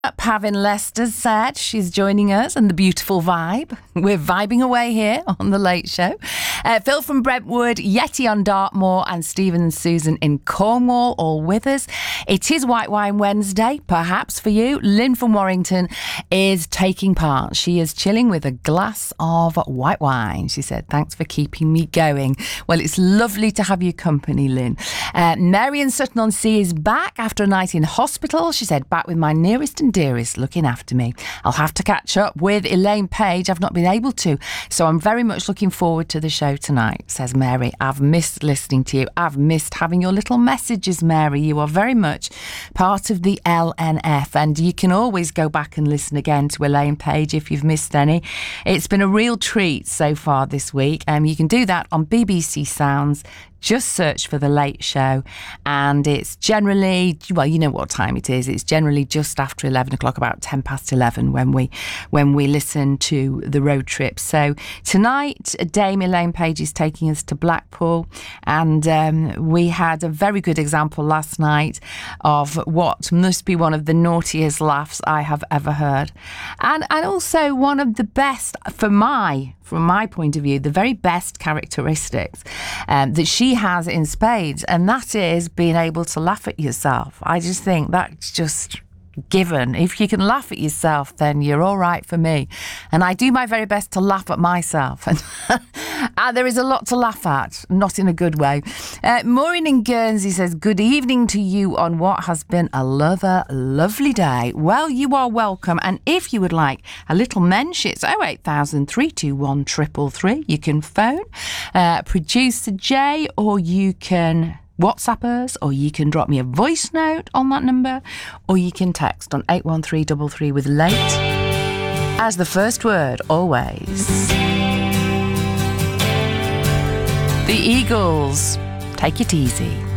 Pavin Lester said she's joining us and the beautiful vibe. We're vibing away here on The Late Show. Phil from Brentwood, Yeti on Dartmoor and Stephen and Susan in Cornwall all with us. It is White Wine Wednesday, perhaps for you. Lynn from Warrington is taking part. She is chilling with a glass of white wine. She said, thanks for keeping me going. Well, it's lovely to have your company, Lynn. Mary in Sutton-on-Sea is back after a night in hospital. She said, back with my nearest and dearest looking after me. I'll have to catch up with Elaine Page. I've not been able to, so I'm very much looking forward to the show tonight, says Mary. I've missed listening to you. I've missed having your little messages, Mary. You are very much part of the LNF, and you can always go back and listen again to Elaine Page if you've missed any. It's been a real treat so far this week. You can do that on BBC Sounds. Just search for The Late Show, and it's generally, well, you know what time it is. It's generally just after 11 o'clock, about 10 past 11 when we listen to the road trip. So tonight, Dame Elaine Page is taking us to Blackpool, and we had a very good example last night of what must be one of the naughtiest laughs I have ever heard, and also one of the best, from my point of view, the very best characteristics that she has in spades, and that is being able to laugh at yourself. I just think that's just given. If you can laugh at yourself, then you're all right for me. And I do my very best to laugh at myself. And there is a lot to laugh at, not in a good way. Maureen in Guernsey says, good evening to you on what has been a lovely day. Well, you are welcome. And if you would like a little mensch, it's 08000 321 333. You can phone Producer Jay, or you can WhatsApp us, or you can drop me a voice note on that number, or you can text on 81333 with late as the first word, always. The Eagles, Take It Easy.